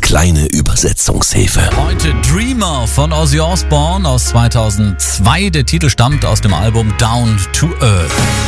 kleine Übersetzungshilfe. Heute Dreamer von Ozzy Osbourne aus 2002. Der Titel stammt aus dem Album Down to Earth.